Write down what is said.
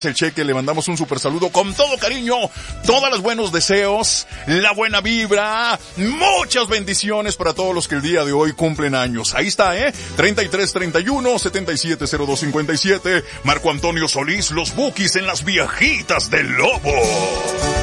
el cheque, le mandamos un super saludo con todo cariño, todos los buenos deseos, la buena vibra, muchas bendiciones para todos los que el día de hoy cumplen años. Ahí está, 3331-770257, Marco Antonio Solís, los Bukis en las viejitas del Lobo.